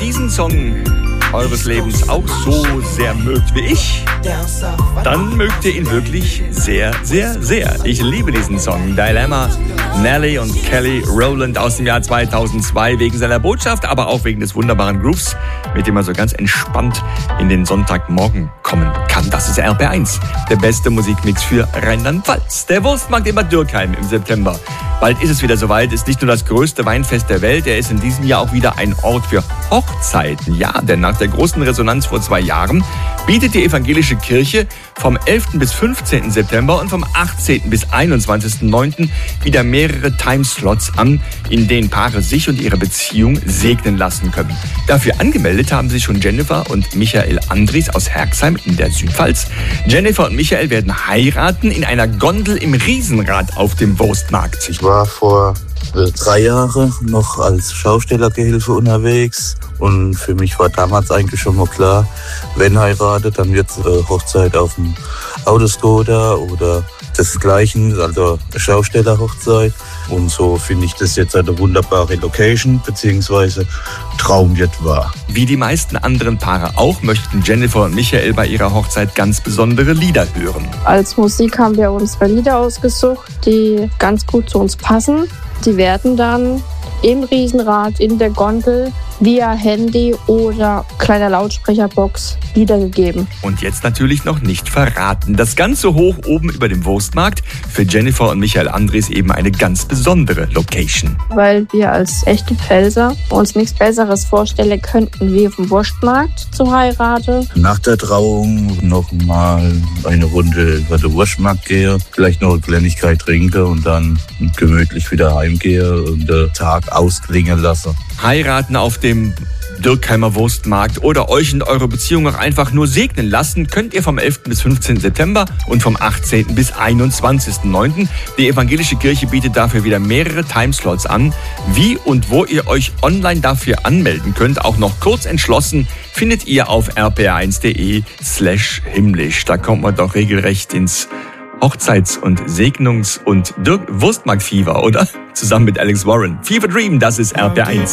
diesen Song eures Lebens auch so sehr mögt wie ich, dann mögt ihr ihn wirklich sehr, sehr, sehr. Ich liebe diesen Song. Dilemma, Nelly und Kelly Rowland aus dem Jahr 2002 wegen seiner Botschaft, aber auch wegen des wunderbaren Grooves, mit dem man so ganz entspannt in den Sonntagmorgen kommen kann. Das ist RPR1, der beste Musikmix für Rheinland-Pfalz. Der Wurstmarkt in Bad Dürkheim im September. Bald ist es wieder soweit, ist nicht nur das größte Weinfest der Welt, er ist in diesem Jahr auch wieder ein Ort für Hochzeiten. Ja, denn nach der großen Resonanz vor 2 Jahren bietet die evangelische Kirche vom 11. bis 15. September und vom 18. bis 21.09. wieder mehrere Timeslots an, in denen Paare sich und ihre Beziehung segnen lassen können. Dafür angemeldet haben sich schon Jennifer und Michael Andries aus Herxheim in der Südpfalz. Jennifer und Michael werden heiraten in einer Gondel im Riesenrad auf dem Wurstmarkt. Ich war vor 3 Jahren noch als Schaustellergehilfe unterwegs und für mich war damals eigentlich schon mal klar, wenn heiratet, dann wird Hochzeit auf dem Autoscooter oder desgleichen, also Schaustellerhochzeit. Und so finde ich das jetzt eine wunderbare Location, beziehungsweise Traum wird wahr. Wie die meisten anderen Paare auch, möchten Jennifer und Michael bei ihrer Hochzeit ganz besondere Lieder hören. Als Musik haben wir unsere Lieder ausgesucht, die ganz gut zu uns passen. Die werden dann im Riesenrad, in der Gondel, via Handy oder kleiner Lautsprecherbox wiedergegeben. Und jetzt natürlich noch nicht verraten. Das Ganze hoch oben über dem Wurstmarkt. Für Jennifer und Michael Andries eben eine ganz besondere Location. Weil wir als echte Pfälzer uns nichts Besseres vorstellen könnten, wie auf dem Wurstmarkt zu heiraten. Nach der Trauung noch mal eine Runde über den Wurstmarkt gehe, vielleicht noch eine Kleinigkeit trinke und dann gemütlich wieder heimgehe und den Tag ausklingen lasse. Heiraten auf dem Dürkheimer Wurstmarkt oder euch und eure Beziehung auch einfach nur segnen lassen, könnt ihr vom 11. bis 15. September und vom 18. bis 21.09. Die evangelische Kirche bietet dafür wieder mehrere Timeslots an. Wie und wo ihr euch online dafür anmelden könnt, auch noch kurz entschlossen, findet ihr auf rpr1.de/himmlisch. Da kommt man doch regelrecht ins Hochzeits- und Segnungs- und Wurstmarktfieber, oder? Zusammen mit Alex Warren. Fever Dream, das ist RPR1.